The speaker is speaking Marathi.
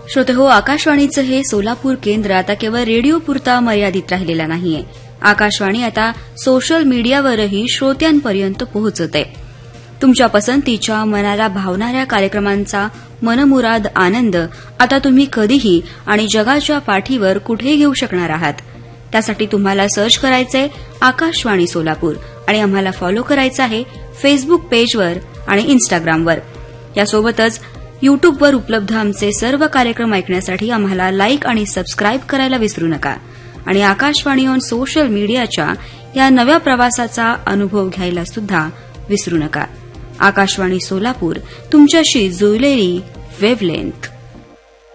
श्रोतेहो, आकाशवाणीचं हे सोलापूर केंद्र आता केवळ रेडिओ पुरता मर्यादित राहिलेला नाहीये. आकाशवाणी आता सोशल मीडियावरही श्रोत्यांपर्यंत पोहोचते. तुमच्या पसंतीच्या मनाला भावणाऱ्या कार्यक्रमांचा मनमुराद आनंद आता तुम्ही कधीही आणि जगाच्या पाठीवर कुठेही घेऊ शकणार आहात. त्यासाठी तुम्हाला सर्च करायचंय आकाशवाणी सोलापूर आणि आम्हाला फॉलो करायचं आहे फेसबुक पेजवर आणि इन्स्टाग्रामवर. यासोबतच युट्यूबवर उपलब्ध आमचे सर्व कार्यक्रम ऐकण्यासाठी आम्हाला लाईक आणि सबस्क्राईब करायला विसरू नका. आणि आकाशवाणी ऑन सोशल मीडियाच्या या नव्या प्रवासाचा अनुभव घ्यायला सुद्धा विसरू नका. आकाशवाणी सोलापूर, तुमच्याशी जुळलेली वेव्हलेंथ.